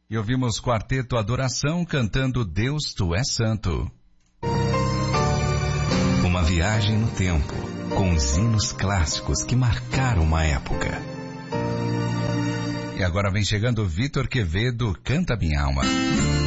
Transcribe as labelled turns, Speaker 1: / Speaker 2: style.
Speaker 1: E ouvimos Quarteto Adoração cantando Deus Tu És Santo.
Speaker 2: Uma viagem no tempo, com os hinos clássicos que marcaram uma época.
Speaker 1: E agora vem chegando Vitor Quevedo, Canta Minha Alma.